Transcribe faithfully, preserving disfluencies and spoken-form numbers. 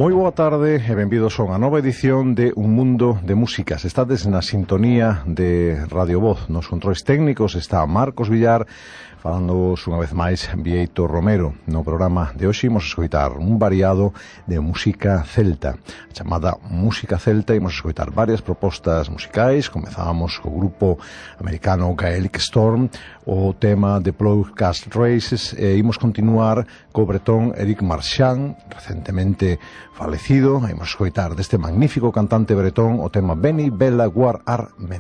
Moi boa tarde e benvidos a unha nova edición de Un Mundo de Músicas. Estades na sintonía de Radio Voz. Nos controis técnicos está Marcos Villar, falando unha vez máis Vieito Romero. No programa de hoxe imos escoitar un variado de música celta, chamada música celta. Imos escoitar varias propostas musicais. Comezábamos co grupo americano Gaelic Storm, o tema de Broadcast Races, e imos continuar co bretón Eric Marchand, recentemente falecido. Imos escoitar deste magnífico cantante bretón o tema Beni Bella Guar Armen.